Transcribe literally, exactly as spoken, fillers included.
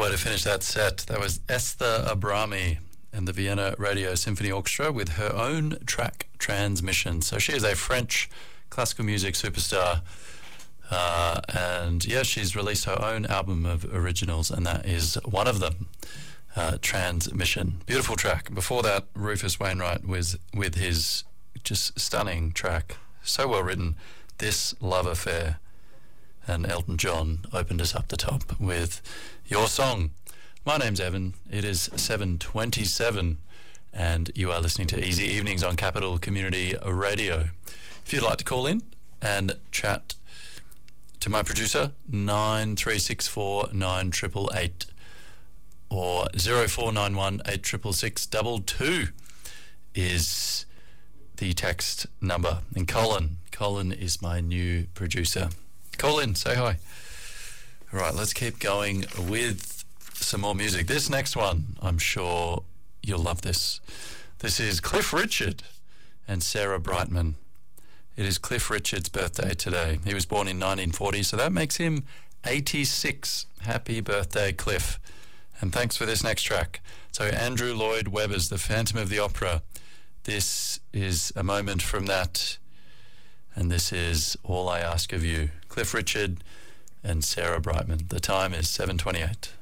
way to finish that set. That was Esther Abrami and the Vienna Radio Symphony Orchestra with her own track, Transmission. So she is a French classical music superstar. Uh, and yeah, she's released her own album of originals, and that is one of them, uh, Transmission. Beautiful track. Before that, Rufus Wainwright was with his just stunning track, so well written, This Love Affair. And Elton John opened us up the top with Your Song. My name's Evan. It is seven twenty-seven, and you are listening to Easy Evenings on Capital Community Radio. If you'd like to call in and chat to my producer, nine three six four nine eight eight eight or zero four nine one eight six six six two two is the text number. And Colin, Colin is my new producer. Call in, say hi. All right, let's keep going with some more music. This next one, I'm sure you'll love this. This is Cliff Richard and Sarah Brightman. It is Cliff Richard's birthday today. He was born in nineteen forty, so that makes him eighty-six. Happy birthday, Cliff. And thanks for this next track. So Andrew Lloyd Webber's The Phantom of the Opera. This is a moment from that, and this is All I Ask of You. Cliff Richard and Sarah Brightman. The time is seven twenty-eight.